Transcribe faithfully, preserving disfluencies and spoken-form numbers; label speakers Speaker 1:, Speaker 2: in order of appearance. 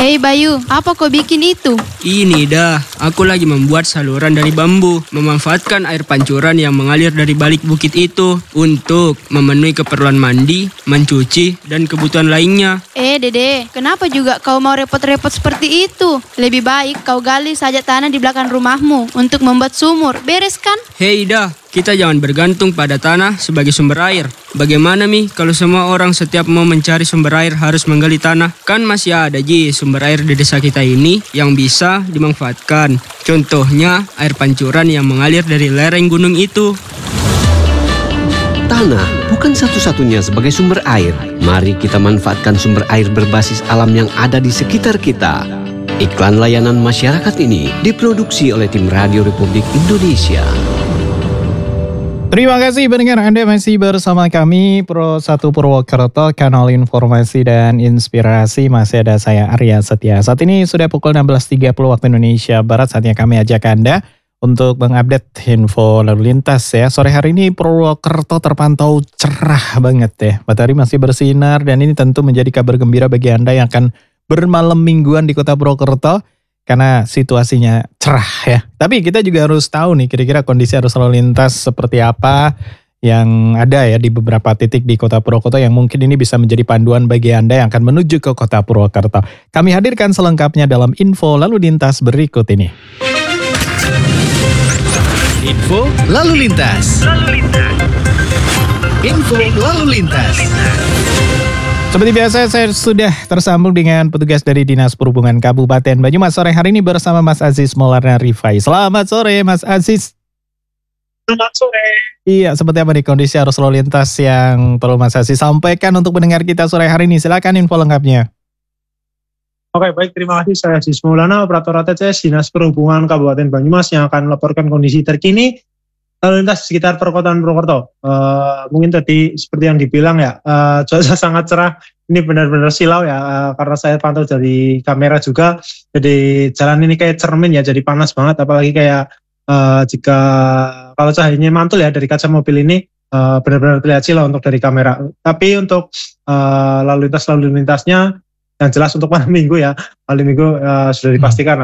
Speaker 1: Hei Bayu, apa kau bikin itu?
Speaker 2: Ini dah, aku lagi membuat saluran dari bambu, memanfaatkan air pancuran yang mengalir dari balik bukit itu untuk memenuhi keperluan mandi, mencuci, dan kebutuhan lainnya.
Speaker 1: Eh Dede, kenapa juga kau mau repot-repot seperti itu? Lebih baik kau gali saja tanah di belakang rumahmu untuk membuat sumur, beres kan?
Speaker 2: Hei dah, kita jangan bergantung pada tanah sebagai sumber air. Bagaimana Mi kalau semua orang setiap mau mencari sumber air harus menggali tanah? Kan masih ada Ji sumber air di desa kita ini yang bisa dimanfaatkan. Contohnya air pancuran yang mengalir dari lereng gunung itu.
Speaker 3: Tanah bukan satu-satunya sebagai sumber air. Mari kita manfaatkan sumber air berbasis alam yang ada di sekitar kita. Iklan layanan masyarakat ini diproduksi oleh tim Radio Republik Indonesia.
Speaker 4: Terima kasih pendengar, Anda masih bersama kami Pro satu Purwokerto, kanal informasi dan inspirasi. Masih ada saya Arya Setia. Saat ini sudah pukul enam belas tiga puluh waktu Indonesia Barat. Saatnya kami ajak Anda untuk mengupdate info lalu lintas ya. Sore hari ini Purwokerto terpantau cerah banget ya. Matahari masih bersinar dan ini tentu menjadi kabar gembira bagi Anda yang akan bermalam mingguan di kota Purwokerto. Karena situasinya cerah ya. Tapi kita juga harus tahu nih kira-kira kondisi arus lalu lintas seperti apa yang ada ya di beberapa titik di kota Purwokerto yang mungkin ini bisa menjadi panduan bagi Anda yang akan menuju ke kota Purwokerto. Kami hadirkan selengkapnya dalam info lalu lintas berikut ini.
Speaker 5: Info lalu lintas. Lalu lintas. Info lalu lintas.
Speaker 4: Seperti biasa saya sudah tersambung dengan petugas dari Dinas Perhubungan Kabupaten Banyumas sore hari ini bersama Mas Aziz Maulana Rifai. Selamat sore Mas Aziz.
Speaker 6: Selamat sore.
Speaker 4: Iya, seperti apa nih kondisi arus lalu lintas yang perlu Mas Aziz sampaikan untuk pendengar kita sore hari ini? Silakan info lengkapnya.
Speaker 6: Oke, baik, terima kasih. Saya Aziz Maulana, operator A T C S Dinas Perhubungan Kabupaten Banyumas yang akan melaporkan kondisi terkini lalu lintas sekitar perkotaan Purwokerto. Uh, mungkin tadi seperti yang dibilang ya, uh, cuaca sangat cerah. Ini benar-benar silau ya, uh, karena saya pantau dari kamera juga. Jadi jalan ini kayak cermin ya, jadi panas banget. Apalagi kayak uh, jika kalau cahayanya mantul ya dari kaca mobil ini, uh, benar-benar terlihat silau untuk dari kamera. Tapi untuk uh, lalu lintas lalu lintasnya yang jelas untuk malam minggu ya, malam minggu uh, sudah dipastikan.